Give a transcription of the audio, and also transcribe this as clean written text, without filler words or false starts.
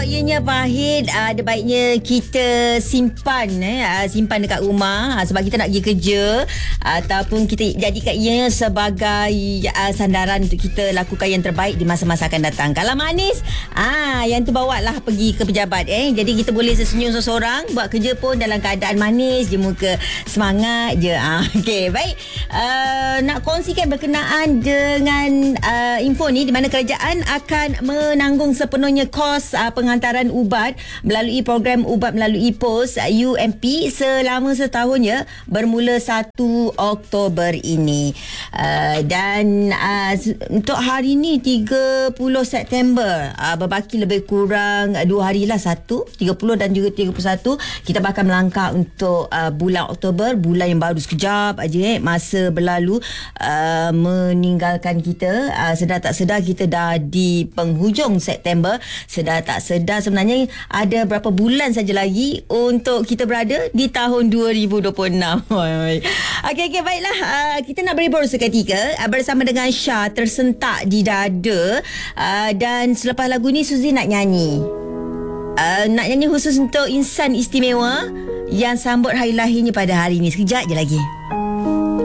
ianya pahit, ada baiknya kita simpan simpan dekat rumah sebab kita nak pergi kerja, ataupun kita jadikan ianya sebagai sandaran untuk kita lakukan yang terbaik di masa-masa akan datang. Kalau manis, yang tu bawa lah pergi ke pejabat. Jadi kita boleh sesenyum seseorang, buat kerja pun dalam keadaan manis je muka, semangat je. Okey, baik. Nak kongsikan berkenaan dengan info ni, di mana kerajaan akan menanggung sepenuhnya kos penghantaran ubat melalui program ubat melalui pos UMP selama setahun ya, bermula 1 Oktober ini. Dan untuk hari ni 30 September, berbaki lebih kurang 2 hari lah, 30 dan juga 31 kita bakal melangkah untuk bulan Oktober, bulan yang baru sekejap aja. Masa berlalu meninggalkan kita. Sedar tak sedar kita dah di penghujung September. Sedar tak sedar sebenarnya ada berapa bulan saja lagi untuk kita berada di tahun 2026. Okey, baiklah. Kita nak berhibur seketika bersama dengan Syah, Tersentak di Dada. Dan selepas lagu ni Suzy nak nyanyi. Nak nyanyi khusus untuk insan istimewa yang sambut hari lahirnya pada hari ini. Sekejap je lagi.